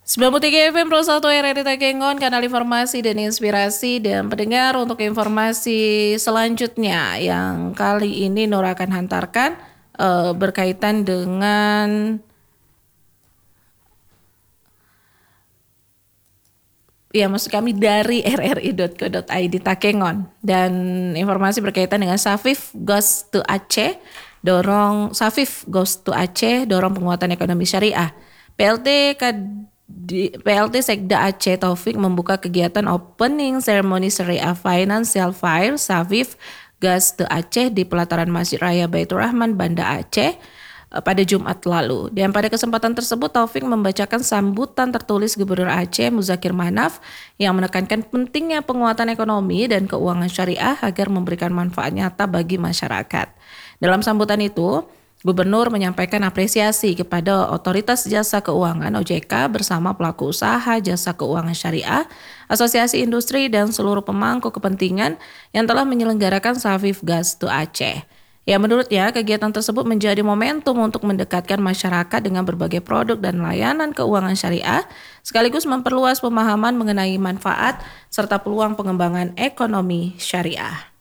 93 FM Pro 1 RRI Takengon, kanal informasi dan inspirasi. Dan pendengar, untuk informasi selanjutnya yang kali ini Nur akan hantarkan berkaitan dengan maksud kami dari rri.co.id Takengon, dan informasi berkaitan dengan Safif Goes to Aceh, dorong penguatan ekonomi syariah. PLT Sekda Aceh Taufik membuka kegiatan opening ceremony Syariah Financial Fair Safif Goes to Aceh di pelataran Masjid Raya Baitur Rahman, Banda Aceh pada Jumat lalu. Dan pada kesempatan tersebut Taufik membacakan sambutan tertulis Gubernur Aceh Muzakir Manaf yang menekankan pentingnya penguatan ekonomi dan keuangan syariah agar memberikan manfaat nyata bagi masyarakat. Dalam sambutan itu, Gubernur menyampaikan apresiasi kepada Otoritas Jasa Keuangan OJK bersama pelaku usaha jasa keuangan syariah, asosiasi industri dan seluruh pemangku kepentingan yang telah menyelenggarakan Safif Goes to Aceh. Ya, menurutnya kegiatan tersebut menjadi momentum untuk mendekatkan masyarakat dengan berbagai produk dan layanan keuangan syariah, sekaligus memperluas pemahaman mengenai manfaat serta peluang pengembangan ekonomi syariah.